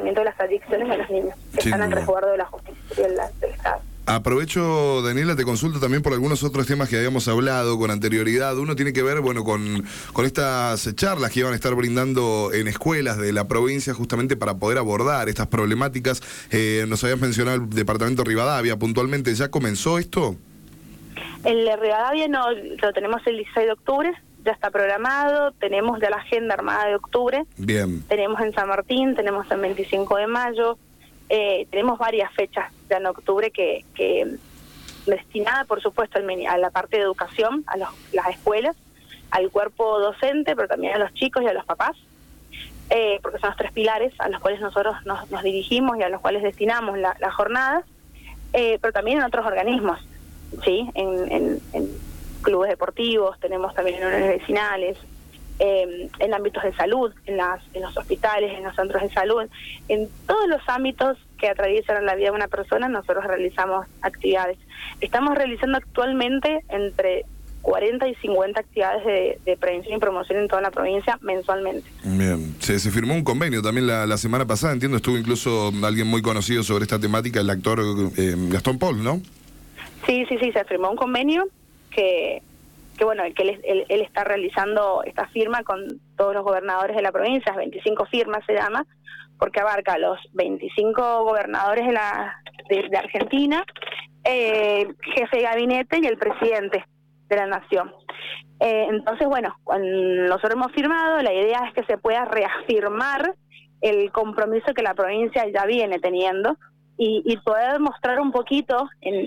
tratamiento de las adicciones de los niños que están en resguardo de la justicia del Estado. Aprovecho, Daniela, te consulto también por algunos otros temas que habíamos hablado con anterioridad. Uno tiene que ver, bueno, con estas charlas que iban a estar brindando en escuelas de la provincia justamente para poder abordar estas problemáticas. Nos habías mencionado el departamento Rivadavia puntualmente. ¿Ya comenzó esto? El de Rivadavia no, lo tenemos el 16 de octubre, ya está programado, tenemos ya la agenda armada de octubre. Bien. Tenemos en San Martín, tenemos el 25 de mayo. Tenemos varias fechas ya en octubre que destinada, por supuesto, a la parte de educación, a las escuelas, al cuerpo docente, pero también a los chicos y a los papás, porque son los 3 pilares a los cuales nosotros nos dirigimos y a los cuales destinamos las jornadas, pero también en otros organismos, ¿sí? En clubes deportivos, tenemos también en uniones vecinales, en ámbitos de salud, en los hospitales, en los centros de salud, en todos los ámbitos que atraviesan la vida de una persona, nosotros realizamos actividades. Estamos realizando actualmente entre 40 y 50 actividades de prevención y promoción en toda la provincia mensualmente. Bien, se firmó un convenio también la semana pasada, entiendo, estuvo incluso alguien muy conocido sobre esta temática, el actor Gastón Paul, ¿no? Sí, se firmó un convenio que bueno, que él está realizando esta firma con todos los gobernadores de la provincia, 25 firmas se llama, porque abarca a los 25 gobernadores de Argentina, jefe de gabinete y el presidente de la nación. Entonces, bueno, nosotros hemos firmado, la idea es que se pueda reafirmar el compromiso que la provincia ya viene teniendo y poder mostrar un poquito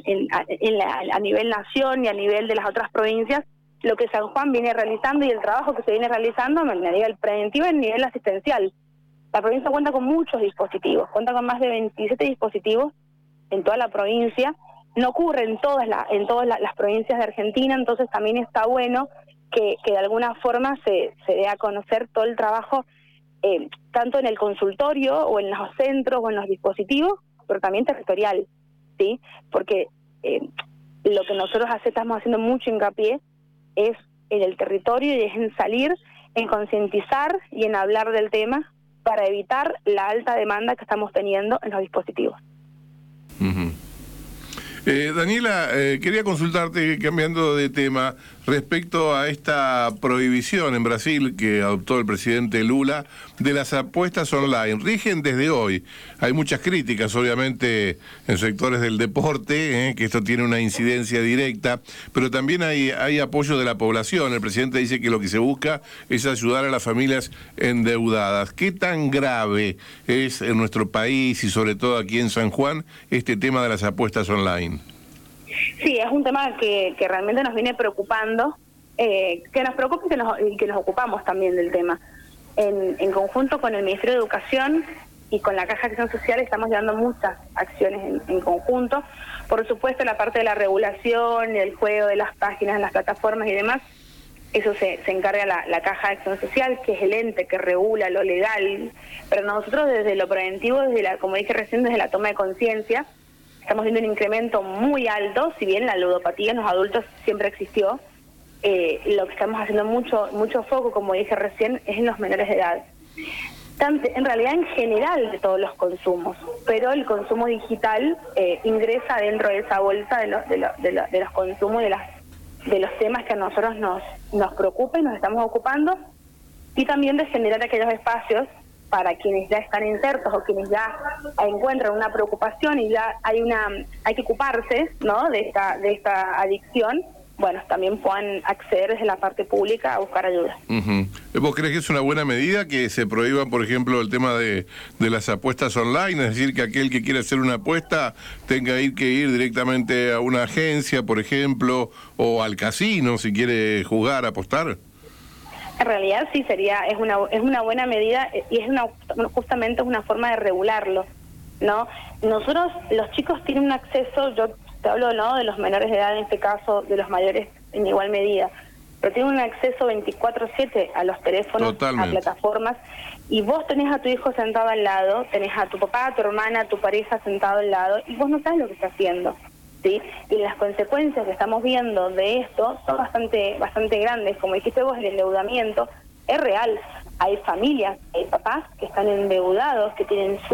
a nivel nación y a nivel de las otras provincias lo que San Juan viene realizando y el trabajo que se viene realizando a nivel preventivo y a nivel asistencial. La provincia cuenta con muchos dispositivos, cuenta con más de 27 dispositivos en toda la provincia. No ocurre en todas las provincias de Argentina, entonces también está bueno que de alguna forma se dé a conocer todo el trabajo, tanto en el consultorio o en los centros o en los dispositivos, pero también territorial, ¿sí? Porque lo que nosotros estamos haciendo mucho hincapié es en el territorio y es en salir, en concientizar y en hablar del tema para evitar la alta demanda que estamos teniendo en los dispositivos. Uh-huh. Daniela, quería consultarte, cambiando de tema, respecto a esta prohibición en Brasil que adoptó el presidente Lula de las apuestas online. Rigen desde hoy. Hay muchas críticas, obviamente, en sectores del deporte, que esto tiene una incidencia directa, pero también hay apoyo de la población. El presidente dice que lo que se busca es ayudar a las familias endeudadas. ¿Qué tan grave es en nuestro país y sobre todo aquí en San Juan este tema de las apuestas online? Sí, es un tema que realmente nos viene preocupando, que nos preocupa y que nos ocupamos también del tema. En conjunto con el Ministerio de Educación y con la Caja de Acción Social estamos llevando muchas acciones en conjunto. Por supuesto, la parte de la regulación, el juego de las páginas, las plataformas y demás, eso se encarga la Caja de Acción Social, que es el ente que regula lo legal. Pero nosotros desde lo preventivo, como dije recién, desde la toma de conciencia, estamos viendo un incremento muy alto, si bien la ludopatía en los adultos siempre existió, lo que estamos haciendo mucho foco, como dije recién, es en los menores de edad. En realidad en general de todos los consumos, pero el consumo digital ingresa dentro de esa bolsa de los consumos de los temas que a nosotros nos preocupa y nos estamos ocupando, y también de generar aquellos espacios para quienes ya están insertos o quienes ya encuentran una preocupación y ya hay que ocuparse, ¿no?, de esta adicción. Bueno, también puedan acceder desde la parte pública a buscar ayuda. Uh-huh. ¿Vos crees que es una buena medida que se prohíba, por ejemplo, el tema de las apuestas online? Es decir, que aquel que quiera hacer una apuesta tenga que ir directamente a una agencia, por ejemplo, o al casino si quiere jugar, apostar. En realidad sí es una buena medida y justamente es una forma de regularlo, ¿no? Nosotros, los chicos tienen un acceso, yo te hablo, ¿no?, de los menores de edad, en este caso de los mayores en igual medida, pero tienen un acceso 24/7 a los teléfonos, totalmente, a plataformas, y vos tenés a tu hijo sentado al lado, tenés a tu papá, a tu hermana, a tu pareja sentado al lado, y vos no sabes lo que está haciendo, ¿sí? Y las consecuencias que estamos viendo de esto son bastante grandes. Como dijiste vos, el endeudamiento es real. Hay familias, hay papás que están endeudados, que tienen